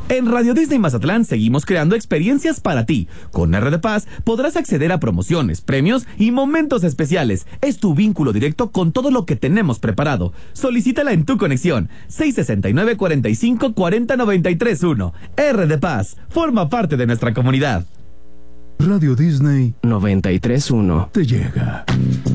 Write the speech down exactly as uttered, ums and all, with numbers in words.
En Radio Disney Mazatlán seguimos creando experiencias para ti. Con R de Paz podrás acceder a promociones, premios y momentos especiales. Es tu vínculo directo con todo lo que tenemos preparado. Solicítala en tu conexión seis seis nueve, cuarenta y cinco, cuarenta, noventa y tres uno. R de Paz, forma parte de nuestra comunidad. Radio Disney noventa y tres uno te llega.